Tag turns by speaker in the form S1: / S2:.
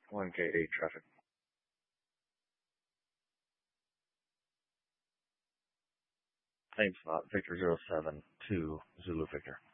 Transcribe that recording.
S1: 1K8 traffic. Same spot, Victor 072, Zulu Victor.